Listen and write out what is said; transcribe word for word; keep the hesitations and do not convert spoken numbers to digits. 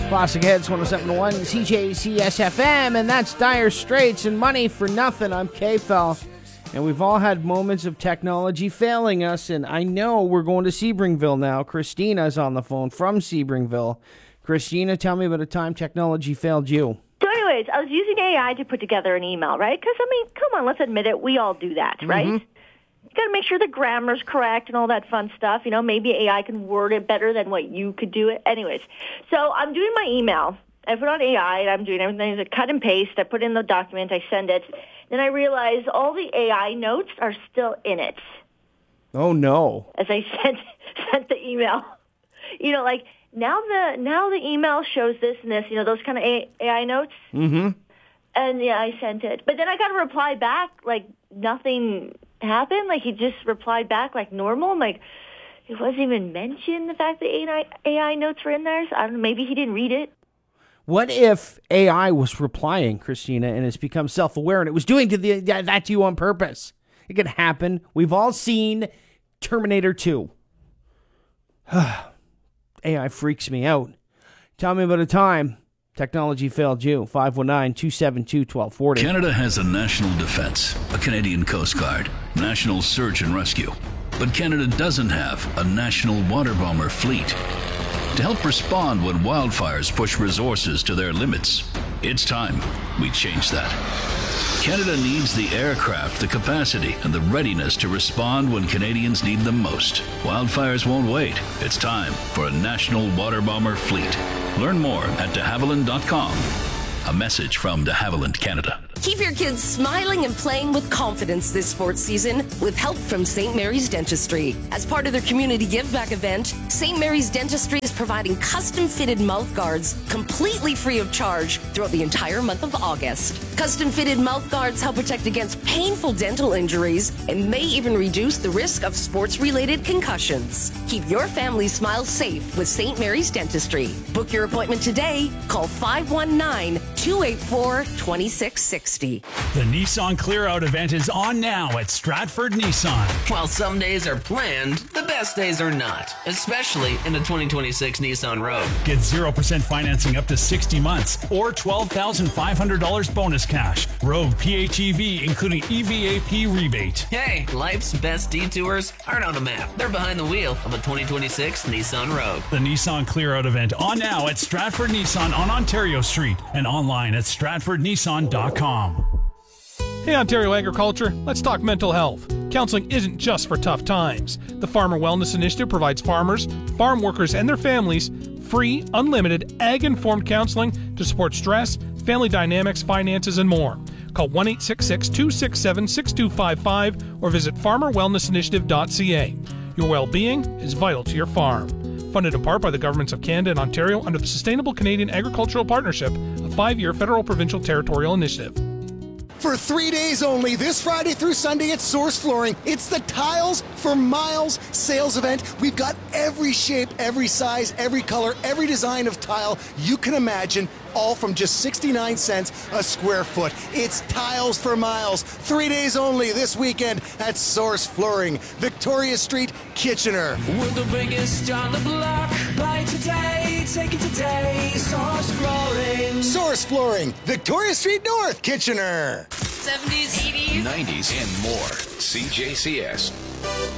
Classic Hits one oh seven point one C J C S F M, and that's Dire Straits and Money for Nothing. I'm K-Fel, and we've all had moments of technology failing us, and I know we're going to Sebringville now. Christina's on the phone from Sebringville. Christina, tell me about a time technology failed you. So anyways, I was using A I to put together an email, right? Because, I mean, come on, let's admit it, we all do that, right? Mm-hmm. You got to make sure the grammar's correct and all that fun stuff. You know, maybe A I can word it better than what you could do it. Anyways, so I'm doing my email. I put on A I, and I'm doing everything. I cut and paste. I put in the document. I send it. Then I realize all the A I notes are still in it. Oh, no. As I sent, sent the email. You know, like, now the now the email shows this and this, you know, those kind of A I notes. Mm-hmm. And, yeah, I sent it. But then I got a reply back, like, nothing happened. Like, he just replied back like normal. I'm like, it wasn't even mentioned, the fact that A I, A I notes were in there. So I don't know, maybe he didn't read it. What if A I was replying, Christina, and it's become self-aware, and it was doing to the that to you on purpose? It could happen. We've all seen Terminator two. A I freaks me out. Tell me about a time technology failed you. five one nine, two seven two, one two four zero. Canada has a national defense, a Canadian Coast Guard, national search and rescue. But Canada doesn't have a national water bomber fleet. To help respond when wildfires push resources to their limits, it's time we change that. Canada needs the aircraft, the capacity, and the readiness to respond when Canadians need them most. Wildfires won't wait. It's time for a national water bomber fleet. Learn more at de havilland dot com. A message from de Havilland Canada. Keep your kids smiling and playing with confidence this sports season with help from Saint Mary's Dentistry. As part of their community give back event, Saint Mary's Dentistry is providing custom fitted mouth guards completely free of charge throughout the entire month of August. Custom fitted mouth guards help protect against painful dental injuries and may even reduce the risk of sports related concussions. Keep your family smile safe with Saint Mary's Dentistry. Book your appointment today. Call five one nine, two eight four, two six six zero. The Nissan Clear Out event is on now at Stratford Nissan. While some days are planned, the best days are not, especially in the twenty twenty-six Nissan Rogue. Get zero percent financing up to sixty months or twelve thousand five hundred dollars bonus cash. Rogue P H E V, including E V A P rebate. Hey, life's best detours aren't on the map. They're behind the wheel of a twenty twenty-six Nissan Rogue. The Nissan Clear Out event on now at Stratford Nissan on Ontario Street and online at stratford nissan dot com. Hey, Ontario Agriculture, let's talk mental health. Counseling isn't just for tough times. The Farmer Wellness Initiative provides farmers, farm workers, and their families free, unlimited, ag-informed counseling to support stress, family dynamics, finances, and more. Call one eight six six, two six seven, six two five five or visit farmer wellness initiative dot c a. Your well-being is vital to your farm. Funded in part by the governments of Canada and Ontario under the Sustainable Canadian Agricultural Partnership, a five-year federal provincial territorial initiative. For three days only, this Friday through Sunday at Source Flooring, it's the Tiles for Miles sales event. We've got every shape, every size, every color, every design of tile you can imagine, all from just sixty-nine cents a square foot. It's Tiles for Miles. Three days only this weekend at Source Flooring, Victoria Street, Kitchener. We're the biggest on the block. Buy today, take it today. Source Flooring. Source Flooring, Victoria Street North, Kitchener. seventies, eighties, nineties, and more. C J C S.